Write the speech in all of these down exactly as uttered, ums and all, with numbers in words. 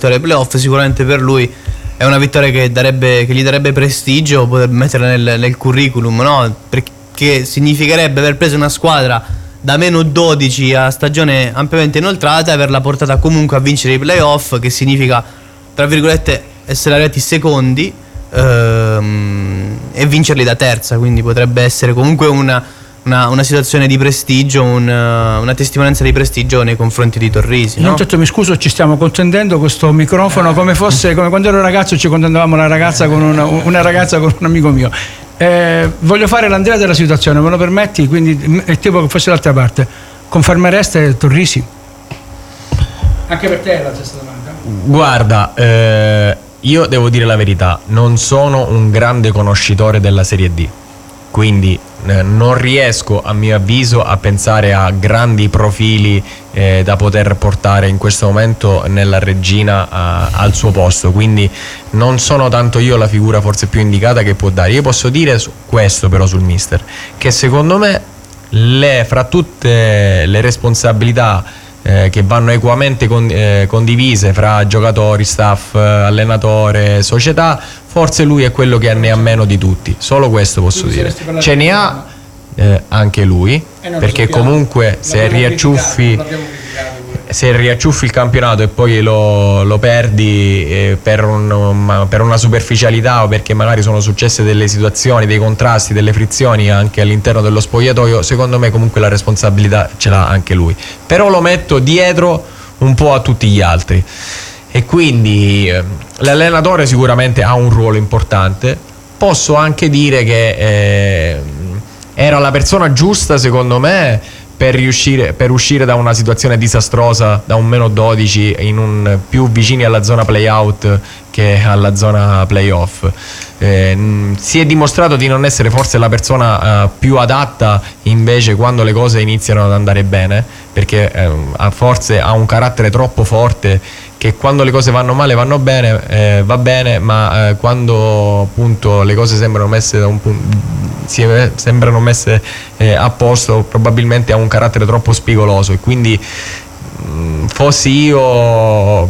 vittoria ai playoff. Sicuramente per lui è una vittoria che, darebbe, che gli darebbe prestigio, poter metterla nel, nel curriculum, no? Perché significherebbe aver preso una squadra da meno dodici a stagione ampiamente inoltrata e averla portata comunque a vincere i playoff, che significa, tra virgolette, essere arrivati secondi ehm, e vincerli da terza, quindi potrebbe essere comunque una Una, una situazione di prestigio, una, una testimonianza di prestigio nei confronti di Torrisi, no? Intanto mi scuso, ci stiamo contendendo questo microfono come fosse come quando ero ragazzo ci contendevamo una ragazza con una, una ragazza con un amico mio. Eh, voglio fare l'Andrea della situazione, me lo permetti? Quindi è tipo che fosse l'altra parte. Confermereste Torrisi? Anche per te è la stessa domanda? Guarda, eh, io devo dire la verità, non sono un grande conoscitore della Serie D, quindi eh, non riesco, a mio avviso, a pensare a grandi profili eh, da poter portare in questo momento nella Reggina a, al suo posto, quindi non sono tanto io la figura forse più indicata che può dare. Io posso dire su questo però sul mister, che secondo me le, fra tutte le responsabilità eh, che vanno equamente con, eh, condivise fra giocatori, staff, allenatore, società, forse lui è quello che ne ha meno di tutti, solo questo posso dire. Ce ne ha eh, anche lui, perché comunque se riacciuffi se riacciuffi il campionato e poi lo, lo perdi eh, per, un, per una superficialità o perché magari sono successe delle situazioni, dei contrasti, delle frizioni anche all'interno dello spogliatoio, secondo me comunque la responsabilità ce l'ha anche lui, però lo metto dietro un po' a tutti gli altri. E quindi eh, l'allenatore sicuramente ha un ruolo importante. Posso anche dire che eh, era la persona giusta secondo me per riuscire per uscire da una situazione disastrosa, da un meno dodici in un più vicini alla zona play-out che alla zona play-off. Eh, si è dimostrato di non essere forse la persona eh, più adatta invece quando le cose iniziano ad andare bene, perché eh, forse ha un carattere troppo forte che quando le cose vanno male vanno bene, eh, va bene, ma eh, quando appunto le cose sembrano messe da un punto, si, sembrano messe eh, a posto, probabilmente ha un carattere troppo spigoloso e quindi mh, fossi io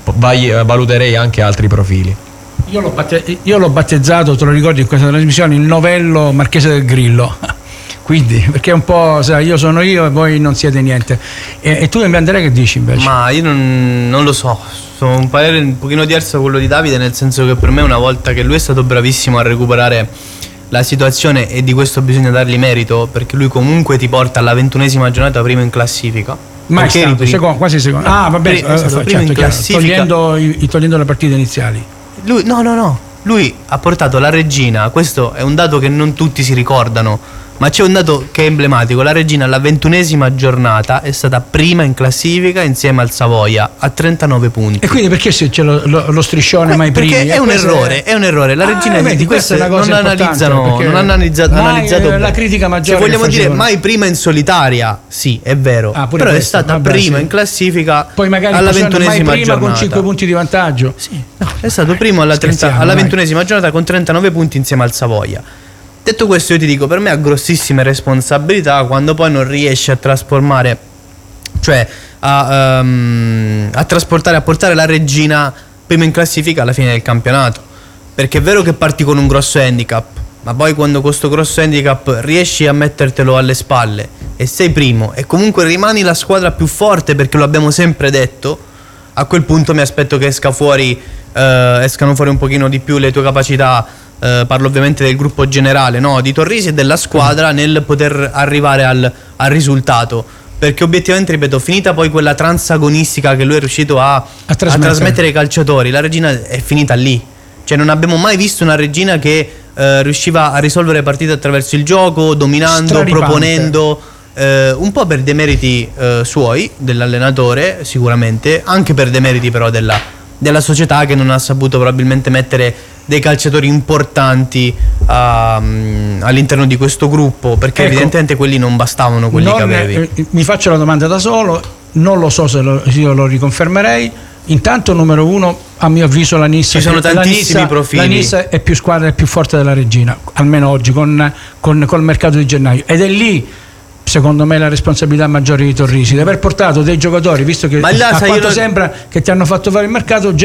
valuterei anche altri profili. Io l'ho, batte- io l'ho battezzato, te lo ricordi in questa trasmissione, il novello Marchese del Grillo. Quindi, perché è un po', sai, io sono io e voi non siete niente. E, e tu Andrea che dici invece? Ma io non, non lo so, sono un parere un pochino diverso da quello di Davide, nel senso che per me una volta che lui è stato bravissimo a recuperare la situazione, e di questo bisogna dargli merito, perché lui comunque ti porta alla ventunesima giornata primo in classifica. Ma è stato secondo, quasi secondo. Ah, vabbè, è stato certo, primo in chiaro, classifica. Togliendo, i, togliendo le partite iniziali. Lui, no, no, no. Lui ha portato la Reggina, questo è un dato che non tutti si ricordano, ma c'è un dato che è emblematico: la Reggina alla ventunesima giornata è stata prima in classifica insieme al Savoia a trentanove punti. E quindi perché se c'è lo, lo, lo striscione que- mai primi? Perché è un errore, è... è un errore. La Reggina ah, vedi, di queste non analizzano, non hanno analizzato, analizzato la critica maggiore. Se vogliamo dire mai prima in solitaria, sì, è vero. Ah, però questo, è stata vabbè, prima sì. in classifica. Poi magari alla ventunesima mai prima giornata con cinque punti di vantaggio. Sì, no, è stato primo alla, trenta, alla ventunesima giornata con trentanove punti insieme al Savoia. Detto questo, io ti dico, per me ha grossissime responsabilità quando poi non riesce a trasformare, cioè a, um, a trasportare, a portare la Reggina prima in classifica alla fine del campionato. Perché è vero che parti con un grosso handicap, ma poi quando questo grosso handicap riesci a mettertelo alle spalle e sei primo e comunque rimani la squadra più forte, perché lo abbiamo sempre detto, a quel punto mi aspetto che esca fuori, eh, escano fuori un pochino di più le tue capacità. Uh, parlo ovviamente del gruppo generale, no? Di Torrisi e della squadra nel poter arrivare al, al risultato, perché obiettivamente, ripeto, finita poi quella transagonistica che lui è riuscito a, a, trasmettere. a trasmettere ai calciatori, la Reggina è finita lì. Cioè non abbiamo mai visto una Reggina che uh, riusciva a risolvere partite attraverso il gioco, dominando, Straripante. proponendo, uh, un po' per demeriti uh, suoi, dell'allenatore sicuramente, anche per demeriti però della, della società, che non ha saputo probabilmente mettere dei calciatori importanti uh, all'interno di questo gruppo, perché ecco, evidentemente quelli non bastavano, quelli non, che avevi. Eh, mi faccio la domanda da solo, non lo so se, lo, se io lo riconfermerei. Intanto, numero uno, a mio avviso la Nissa, ci sono tantissimi la Nissa, profili. La Nissa è più squadra, è più forte della Reggina, almeno oggi con, con col mercato di gennaio, ed è lì secondo me la responsabilità maggiore di Torrisi, di aver portato dei giocatori, visto che a quanto lo... sembra che ti hanno fatto fare il mercato